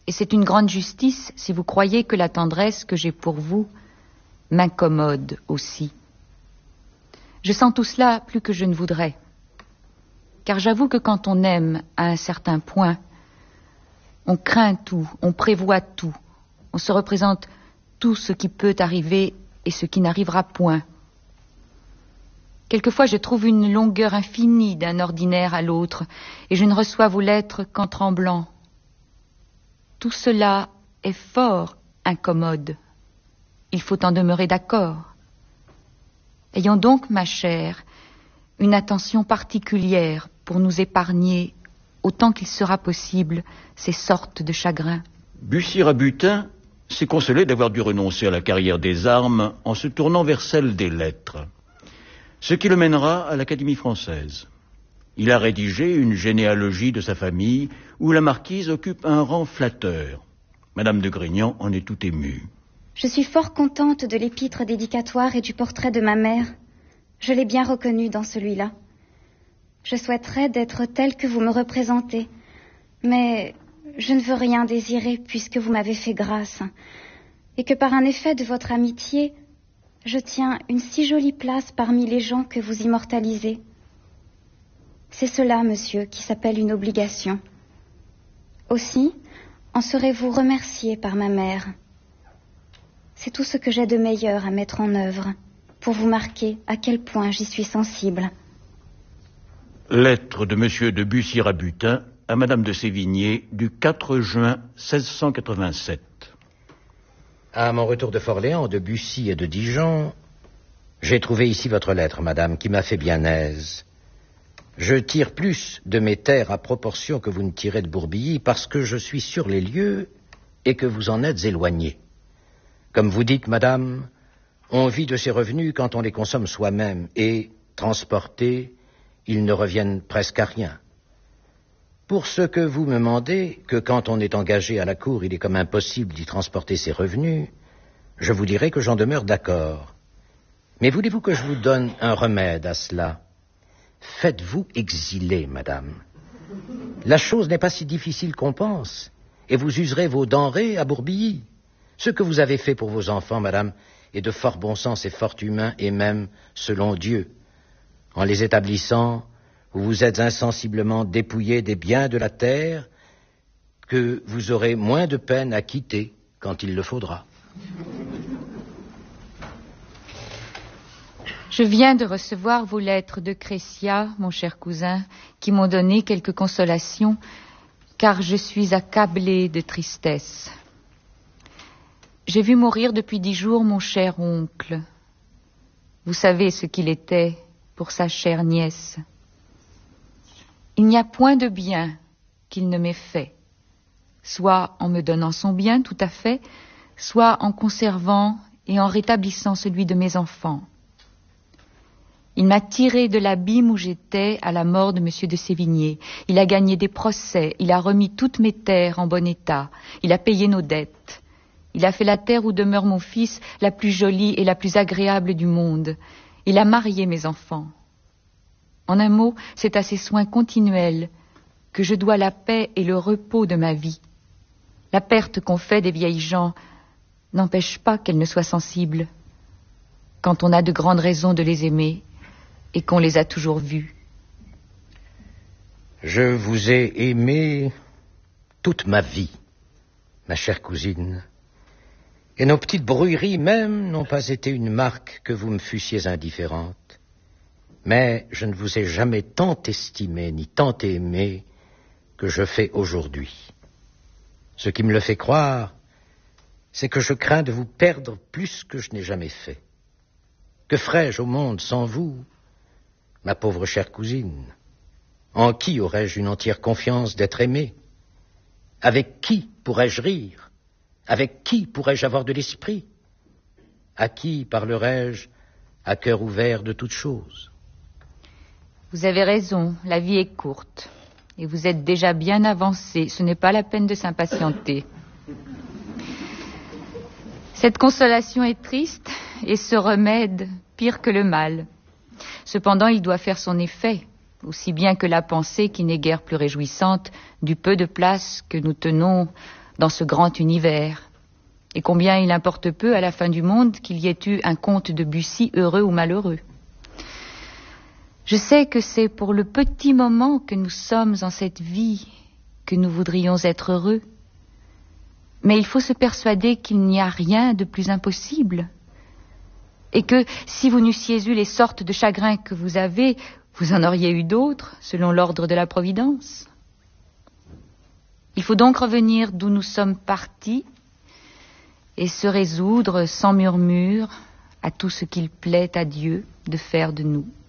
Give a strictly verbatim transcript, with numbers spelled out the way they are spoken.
Et c'est une grande justice si vous croyez que la tendresse que j'ai pour vous m'incommode aussi. Je sens tout cela plus que je ne voudrais. Car j'avoue que quand on aime à un certain point, on craint tout, on prévoit tout, on se représente tout ce qui peut arriver et ce qui n'arrivera point. Quelquefois, je trouve une longueur infinie d'un ordinaire à l'autre, et je ne reçois vos lettres qu'en tremblant. Tout cela est fort incommode. Il faut en demeurer d'accord. Ayons donc, ma chère, une attention particulière pour nous épargner, autant qu'il sera possible, ces sortes de chagrins. Bussy-Rabutin s'est consolé d'avoir dû renoncer à la carrière des armes en se tournant vers celle des lettres, ce qui le mènera à l'Académie française. Il a rédigé une généalogie de sa famille où la marquise occupe un rang flatteur. Madame de Grignan en est tout émue. Je suis fort contente de l'épître dédicatoire et du portrait de ma mère. Je l'ai bien reconnu dans celui-là. Je souhaiterais d'être telle que vous me représentez, mais je ne veux rien désirer puisque vous m'avez fait grâce, et que par un effet de votre amitié, je tiens une si jolie place parmi les gens que vous immortalisez. C'est cela, monsieur, qui s'appelle une obligation. Aussi, en serez-vous remercié par ma mère. C'est tout ce que j'ai de meilleur à mettre en œuvre, pour vous marquer à quel point j'y suis sensible. Lettre de Monsieur de Bussy-Rabutin à Madame de Sévigné du quatre juin seize cent quatre-vingt-sept. À mon retour de Forléans, de Bussy et de Dijon, j'ai trouvé ici votre lettre, madame, qui m'a fait bien aise. Je tire plus de mes terres à proportion que vous ne tirez de Bourbilly parce que je suis sur les lieux et que vous en êtes éloignée. Comme vous dites, madame, on vit de ses revenus quand on les consomme soi-même et, transportés, ils ne reviennent presque à rien. Pour ce que vous me demandez, que quand on est engagé à la cour, il est comme impossible d'y transporter ses revenus, je vous dirai que j'en demeure d'accord. Mais voulez-vous que je vous donne un remède à cela? Faites-vous exiler, madame. La chose n'est pas si difficile qu'on pense, et vous userez vos denrées à Bourbilly. Ce que vous avez fait pour vos enfants, madame, est de fort bon sens et fort humain, et même selon Dieu. En les établissant, vous vous êtes insensiblement dépouillé des biens de la terre que vous aurez moins de peine à quitter quand il le faudra. Je viens de recevoir vos lettres de Crécia, mon cher cousin, qui m'ont donné quelques consolations, car je suis accablée de tristesse. J'ai vu mourir depuis dix jours mon cher oncle. Vous savez ce qu'il était pour sa chère nièce. Il n'y a point de bien qu'il ne m'ait fait, soit en me donnant son bien tout à fait, soit en conservant et en rétablissant celui de mes enfants. Il m'a tiré de l'abîme où j'étais à la mort de Monsieur de Sévigné. Il a gagné des procès, il a remis toutes mes terres en bon état, il a payé nos dettes. Il a fait la terre où demeure mon fils la plus jolie et la plus agréable du monde. Il a marié mes enfants. En un mot, c'est à ces soins continuels que je dois la paix et le repos de ma vie. La perte qu'on fait des vieilles gens n'empêche pas qu'elles ne soient sensibles, quand on a de grandes raisons de les aimer et qu'on les a toujours vues. Je vous ai aimé toute ma vie, ma chère cousine, et nos petites brouilleries même n'ont pas été une marque que vous me fussiez indifférente. Mais je ne vous ai jamais tant estimé ni tant aimé que je fais aujourd'hui. Ce qui me le fait croire, c'est que je crains de vous perdre plus que je n'ai jamais fait. Que ferais-je au monde sans vous, ma pauvre chère cousine? En qui aurais-je une entière confiance d'être aimé? Avec qui pourrais-je rire? Avec qui pourrais-je avoir de l'esprit? À qui parlerais-je à cœur ouvert de toutes choses? Vous avez raison, la vie est courte. Et vous êtes déjà bien avancé. Ce n'est pas la peine de s'impatienter. Cette consolation est triste et ce remède pire que le mal. Cependant, il doit faire son effet, aussi bien que la pensée qui n'est guère plus réjouissante du peu de place que nous tenons dans ce grand univers. Et combien il importe peu à la fin du monde qu'il y ait eu un comte de Bussy heureux ou malheureux. Je sais que c'est pour le petit moment que nous sommes en cette vie que nous voudrions être heureux. Mais il faut se persuader qu'il n'y a rien de plus impossible. Et que si vous n'eussiez eu les sortes de chagrins que vous avez, vous en auriez eu d'autres, selon l'ordre de la Providence. Il faut donc revenir d'où nous sommes partis et se résoudre sans murmure à tout ce qu'il plaît à Dieu de faire de nous.